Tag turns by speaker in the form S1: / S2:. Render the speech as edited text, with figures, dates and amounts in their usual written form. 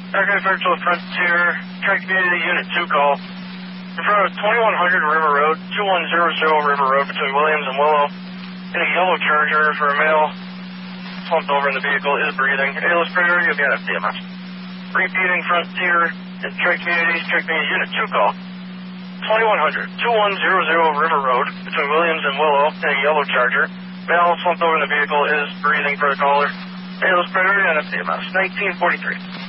S1: Okay, Virtual Frontier, Tri-Community Unit 2 call. In front of 2100 River Road, 2100 River Road between Williams and Willow. In a yellow Charger for a male. Slumped over in the vehicle, is breathing. ALS priority, you'll get FDMS. Repeating Frontier and Tri-Community Unit 2 call. 2100 River Road between Williams and Willow in a yellow Charger. Male slumped over in the vehicle, is breathing for the caller. ALS priority on FDMS. 1943.